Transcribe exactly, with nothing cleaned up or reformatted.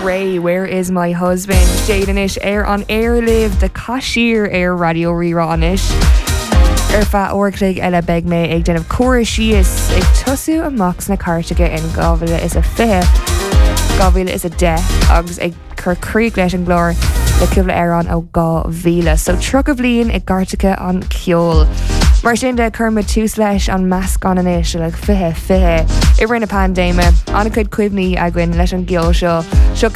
Ray, Where Is My Husband? Jadenish air on air live the cashier air radio reranish. Erfa orklig ella beg me ag den of chorus she is ag tusu a mox na cartiga in Govila is a fe. Govila is a de Ugs ag cur creek leis an glor le cibla air on o Govila. So truck of lean ag gartica on Kiol. Mar sin de churma tús leis an measc an inis le fihe fihe. I rinne pandéime, anna cuid cuimhní a gin leis an gil seo.